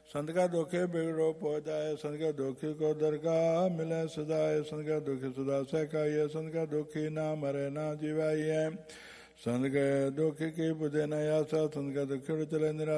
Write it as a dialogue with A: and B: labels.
A: संत का दुखे बिगड़ो पहुँचाए, संत का दुखी को दरगाह मिले सदाए, संत का दुखी सदा सहकाइए, संत का दुखी ना मरे ना जीवाइए, संत के दुखी की बुझे न आशा, संत का दुखी चले निराशा।